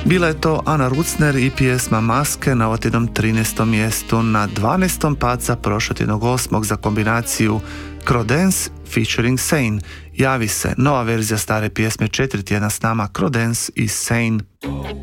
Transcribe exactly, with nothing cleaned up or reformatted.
Bila je to Ana Rucner i pjesma Maske na ovotjednom trinaestom mjestu, na dvanaestom pad za prošlotjednog osmog za kombinaciju Crodence featuring Sane. Javi se nova verzija stare pjesme, četiri tjedna s nama, Crodence i Sane.